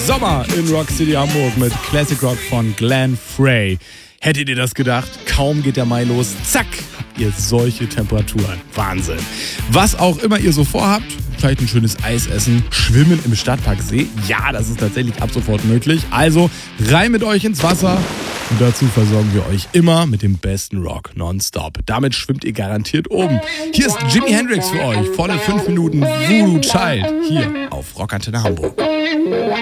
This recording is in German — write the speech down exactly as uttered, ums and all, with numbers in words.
Sommer in Rock City Hamburg mit Classic Rock von Glenn Frey. Hättet ihr das gedacht? Kaum geht der Mai los, zack, habt ihr solche Temperaturen. Wahnsinn. Was auch immer ihr so vorhabt, vielleicht ein schönes Eis essen, schwimmen im Stadtparksee. Ja, das ist tatsächlich ab sofort möglich. Also rein mit euch ins Wasser. Und dazu versorgen wir euch immer mit dem besten Rock nonstop. Damit schwimmt ihr garantiert oben. Hier ist Jimi Hendrix für euch. Volle fünf Minuten Voodoo Child. Hier auf Rockantenne Hamburg.